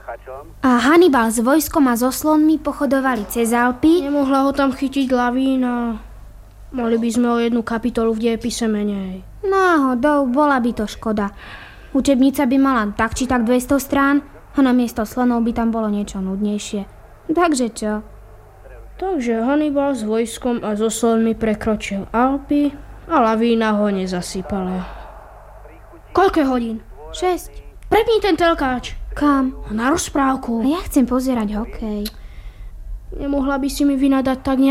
A Hannibal s vojskom a so slonmi pochodovali cez Alpy. Nemohla ho tam chytiť lavína. Mali by sme o jednu kapitolu v dejepise menej. Náhodou, bola by to škoda. Učebnica by mala tak či tak 200 strán a namiesto slonov by tam bolo niečo nudnejšie. Takže čo? Takže Hannibal s vojskom a so slonmi prekročil Alpy a lavína ho nezasypala. Koľko hodín? 6. Prepni ten telkáč. Kam? Na rozprávku. Ja chcem pozerať hokej. Nemohla by si mi vynadať tak